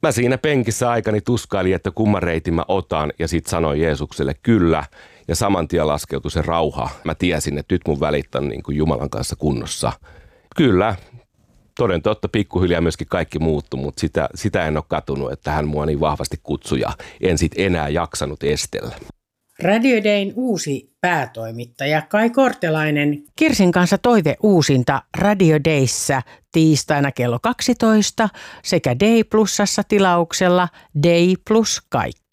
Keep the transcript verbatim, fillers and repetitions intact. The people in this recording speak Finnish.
mä siinä penkissä aikani tuskailin, että kumman reitin mä otan ja sit sanoin Jeesukselle kyllä. Ja saman tien laskeutui se rauha. Mä tiesin, että nyt mun välit on niin kuin Jumalan kanssa kunnossa. Kyllä, toden totta pikkuhiljaa myöskin kaikki muuttui, mutta sitä, sitä en ole katunut, että hän mua niin vahvasti kutsui ja en sit enää jaksanut estellä. Radio Dayn uusi päätoimittaja Kai Kortelainen Kirsin kanssa toive uusinta Radio Dayssä tiistaina kello kaksitoista sekä Day Plusassa tilauksella Day Plus kaikki.